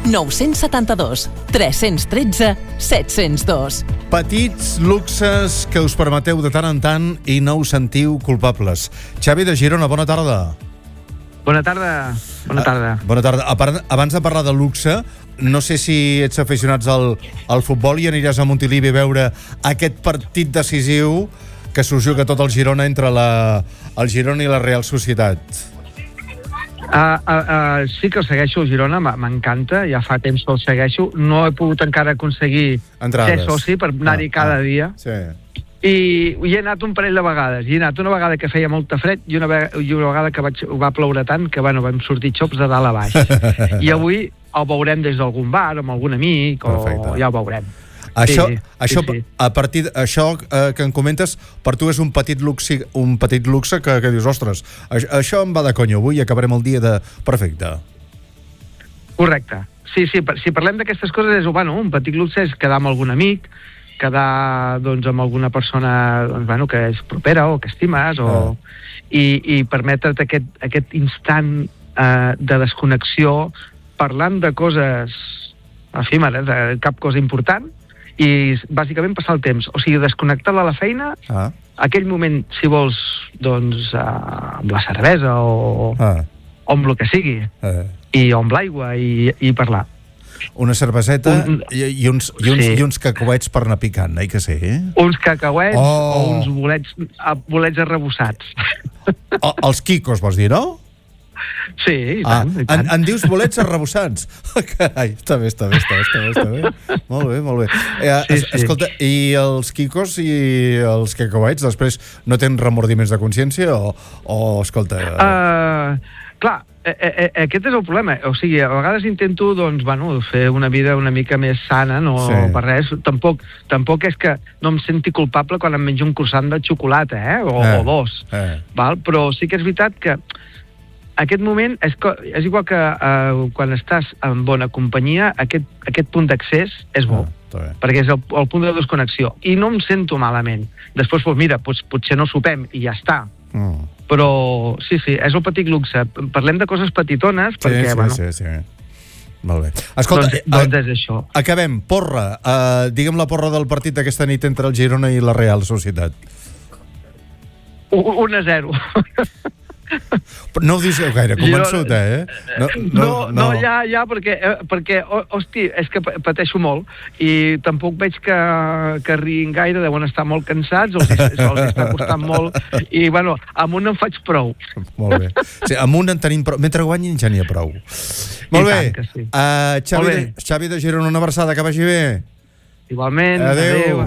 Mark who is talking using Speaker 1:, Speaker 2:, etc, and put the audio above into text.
Speaker 1: 972 313 702.
Speaker 2: Petits luxes que us permeteu de tant en tant i no us sentiu culpables. Xavi de Girona, bona tarda.
Speaker 3: Bona tarda. Bona tarda.
Speaker 2: Bona tarda. Abans de parlar de luxe, no sé si ets aficionats al futbol i aniràs a Montilivi a veure aquest partit decisiu que s'ho juga tot el Girona entre el Girona i la Real Societat.
Speaker 3: Sí que el segueixo, el Girona, m'encanta, ja fa temps que el segueixo. No he pogut encara aconseguir ser soci per anar-hi cada dia. Sí. I hi he anat un parell de vegades. Hi he anat una vegada que feia molta fred i una vegada que va ploure tant que vam sortir xops de dalt a baix. I avui el veurem des d'algun bar, amb algun amic, o ja ho veurem.
Speaker 2: Això que em comentes, per tu és un petit luxe que dius, ostres, això em va de conya, avui acabarem el dia de perfecte.
Speaker 3: Correcte. Sí, si parlem d'aquestes coses, un petit luxe és quedar amb algun amic, quedar amb alguna persona que és propera o que estimes, i permetre't aquest instant de desconnexió parlant de coses efímeres, de cap cosa important, i bàsicament passar el temps, o sigui, desconnectar de la feina, aquell moment, si vols, amb la cervesa o amb el que sigui, i amb l'aigua, i parlar.
Speaker 2: Una cerveseta i uns cacauets per anar picant, que sí?
Speaker 3: Uns cacauets o uns bolets arrebossats.
Speaker 2: Els quicos, vols dir, no?
Speaker 3: Sí, i tant.
Speaker 2: En dius bolets arrebossats? Carai, està bé. Molt bé. Escolta, i els quicos i els cacauets després no tenen remordiments de consciència o escolta...
Speaker 3: Clar, aquest és el problema. O sigui, a vegades intento, fer una vida una mica més sana, no per res. Tampoc és que no em senti culpable quan em menjo un croissant de xocolata, o dos. Però sí que és veritat que aquest moment és igual que quan estàs en bona companyia, aquest punt d'accés és bo, perquè és el punt de desconnexió. I no em sento malament. Després, potser no sopem i ja està. Però sí, és el petit luxe. Parlem de coses petitones perquè,
Speaker 2: Sí. Molt bé. Escolta,
Speaker 3: doncs és això.
Speaker 2: Acabem. Porra. Digue'm la porra del partit d'aquesta nit entre el Girona i la Real Societat.
Speaker 3: 1-0.
Speaker 2: No ho dius gaire convençut,
Speaker 3: No, ja, perquè, hosti, és que pateixo molt i tampoc veig que riguin gaire, deuen estar molt cansats, els està costant molt, i, amb un en faig prou.
Speaker 2: Molt bé. Sí, amb un en tenim prou. Mentre guanyin ja n'hi ha prou. Molt bé. Xavi de Girona, una abraçada, que vagi bé.
Speaker 3: Igualment.
Speaker 2: Adéu.